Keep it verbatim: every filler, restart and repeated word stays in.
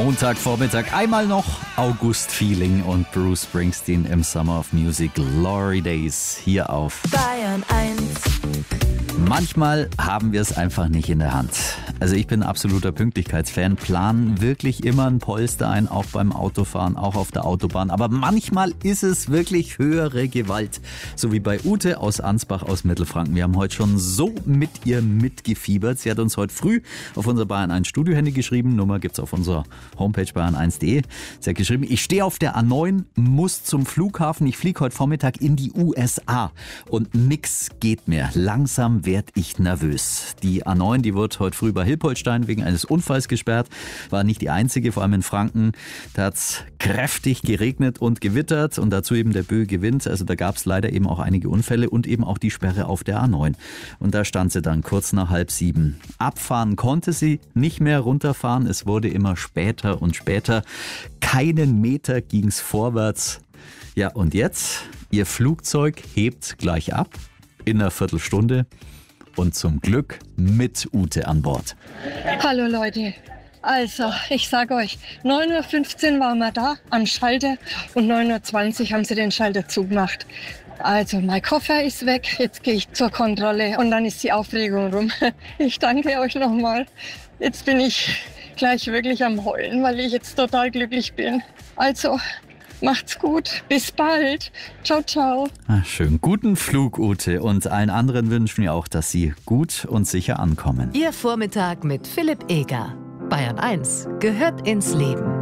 Montagvormittag einmal noch August-Feeling und Bruce Springsteen im Summer of Music Glory Days hier auf Bayern eins. Manchmal haben wir es einfach nicht in der Hand. Also ich bin ein absoluter Pünktlichkeitsfan, plan wirklich immer ein Polster ein, auch beim Autofahren, auch auf der Autobahn. Aber manchmal ist es wirklich höhere Gewalt. So wie bei Ute aus Ansbach aus Mittelfranken. Wir haben heute schon so mit ihr mitgefiebert. Sie hat uns heute früh auf unser Bayern eins Studiohandy geschrieben. Nummer gibt's auf unserer Homepage bayern eins punkt de. Sie hat geschrieben, ich stehe auf der A neun, muss zum Flughafen. Ich fliege heute Vormittag in die U S A. Und nix geht mehr. Langsam werd ich nervös. Die A neun, die wird heute früh bei Hilpoltstein wegen eines Unfalls gesperrt. War nicht die einzige, vor allem in Franken. Da hat's kräftig geregnet und gewittert und dazu eben der böige Wind. Also da gab's leider eben auch einige Unfälle und eben auch die Sperre auf der A neun. Und da stand sie dann kurz nach halb sieben. Abfahren konnte sie, nicht mehr runterfahren. Es wurde immer später und später. Keinen Meter ging's vorwärts. Ja, und jetzt? Ihr Flugzeug hebt gleich ab in einer Viertelstunde. Und zum Glück mit Ute an Bord. Hallo Leute, also ich sage euch, neun Uhr fünfzehn waren wir da am Schalter und neun Uhr zwanzig haben sie den Schalter zugemacht. Also mein Koffer ist weg, jetzt gehe ich zur Kontrolle und dann ist die Aufregung rum. Ich danke euch nochmal. Jetzt bin ich gleich wirklich am Heulen, weil ich jetzt total glücklich bin. Also macht's gut. Bis bald. Ciao, ciao. Ach, schön. Guten Flug, Ute. Und allen anderen wünschen wir auch, dass sie gut und sicher ankommen. Ihr Vormittag mit Philipp Eger. Bayern eins gehört ins Leben.